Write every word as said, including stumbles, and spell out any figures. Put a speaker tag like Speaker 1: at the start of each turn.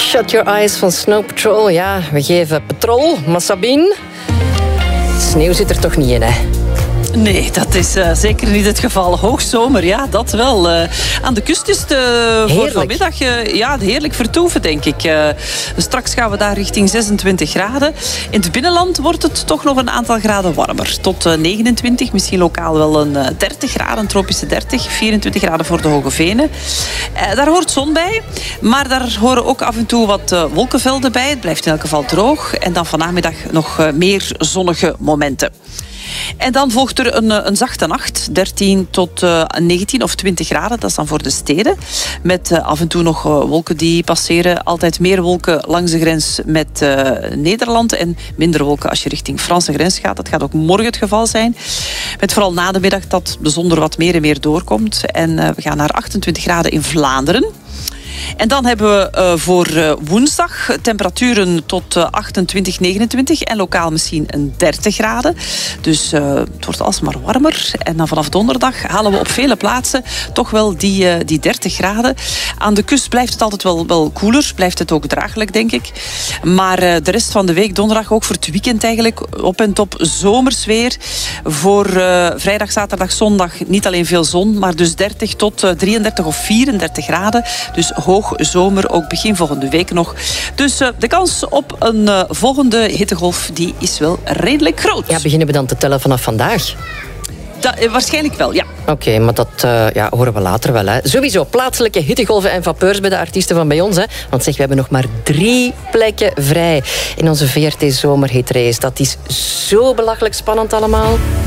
Speaker 1: Shut Your Eyes van Snow Patrol. Ja, we geven petrol, maar Sabine, sneeuw zit er toch niet in, hè?
Speaker 2: Nee, dat is uh, zeker niet het geval. Hoogzomer, ja, dat wel. Uh, aan de kust is het uh, voor vanmiddag uh, ja, heerlijk vertoeven, denk ik. Uh, straks gaan we daar richting zesentwintig graden. In het binnenland wordt het toch nog een aantal graden warmer. Tot uh, negenentwintig, misschien lokaal wel een uh, dertig graden, een tropische dertig. vierentwintig graden voor de Hoge Venen. Uh, daar hoort zon bij, maar daar horen ook af en toe wat uh, wolkenvelden bij. Het blijft in elk geval droog. En dan vanmiddag nog uh, meer zonnige momenten. En dan volgt er een, een zachte nacht, dertien tot uh, negentien of twintig graden. Dat is dan voor de steden. Met uh, af en toe nog uh, wolken die passeren. Altijd meer wolken langs de grens met uh, Nederland. En minder wolken als je richting Franse grens gaat. Dat gaat ook morgen het geval zijn. Met vooral na de middag dat de zon er wat meer en meer doorkomt. En uh, we gaan naar achtentwintig graden in Vlaanderen. En dan hebben we uh, voor uh, woensdag temperaturen tot uh, achtentwintig, negenentwintig en lokaal misschien een dertig graden. Dus uh, het wordt alsmaar warmer. En dan vanaf donderdag halen we op vele plaatsen toch wel die, uh, die dertig graden. Aan de kust blijft het altijd wel, wel koeler. Blijft het ook draaglijk, denk ik. Maar uh, de rest van de week, donderdag ook voor het weekend eigenlijk, op en top zomers weer. Voor uh, vrijdag, zaterdag, zondag niet alleen veel zon, maar dus dertig tot uh, drieëndertig of vierendertig graden. Dus hoog zomer, ook begin volgende week nog. Dus uh, de kans op een uh, volgende hittegolf die is wel redelijk groot.
Speaker 1: Ja, beginnen we dan te tellen vanaf vandaag?
Speaker 2: Da, uh, waarschijnlijk wel, ja.
Speaker 1: Oké, okay, maar dat uh, ja, horen we later wel. Hè. Sowieso, plaatselijke hittegolven en vapeurs bij de artiesten van bij ons. Hè. Want zeg, we hebben nog maar drie plekken vrij in onze V R T Zomerhitrace. Dat is zo belachelijk spannend allemaal.